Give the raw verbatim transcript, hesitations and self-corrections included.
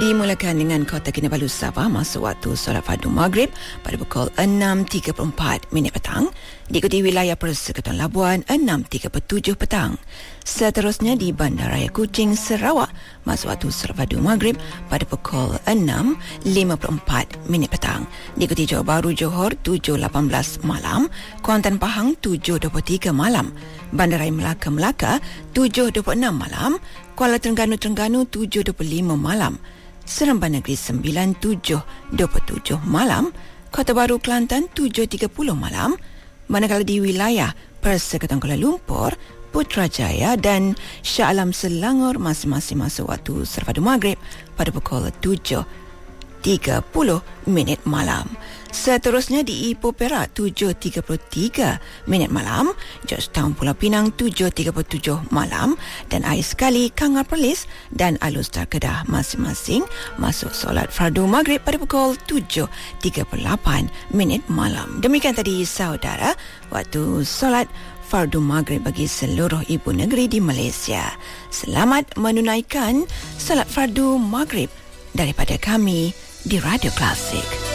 Dimulakan dengan Kota Kinabalu Sabah masuk waktu solat fardu maghrib pada pukul enam tiga puluh empat minit petang, diikuti wilayah Persekutuan Labuan enam tiga puluh tujuh petang. Seterusnya di Bandaraya Kuching, Sarawak masuk waktu solat fardu maghrib pada pukul enam lima puluh empat minit petang, diikuti Johor Bahru Johor tujuh lapan belas malam, Kuantan Pahang tujuh dua puluh tiga malam, Bandaraya Melaka Melaka tujuh dua puluh enam malam, Kuala Terengganu Terengganu tujuh dua puluh lima malam, Seremban Negeri sembilan tujuh dua puluh tujuh malam, Kota Baru Kelantan tujuh tiga puluh malam, manakala di wilayah Persekutuan Kuala Lumpur, Putrajaya dan Shah Alam Selangor masing-masing masuk waktu solat fardu maghrib pada pukul tujuh tiga puluh minit malam. Seterusnya di Ipoh Perak tujuh tiga puluh tiga minit malam, Georgetown Pulau Pinang tujuh tiga puluh tujuh malam, dan air sekali Kangar Perlis dan Alustar Kedah masing-masing masuk solat fardu maghrib pada pukul tujuh tiga puluh lapan minit malam. Demikian tadi saudara waktu solat fardu maghrib bagi seluruh ibu negeri di Malaysia. Selamat menunaikan solat fardu maghrib daripada kami di Radio Klasik.